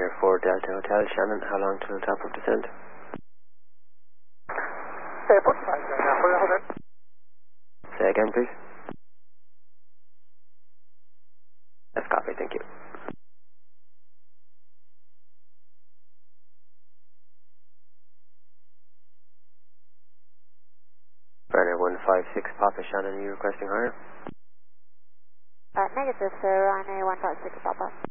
Air 4 Delta Hotel, Shannon, how long till top of descent? Put 5 now, hold on. Say again, please. That's copy, thank you. Burner 156, Papa Shannon, are you requesting higher? Negative, sir, runway 156, Papa.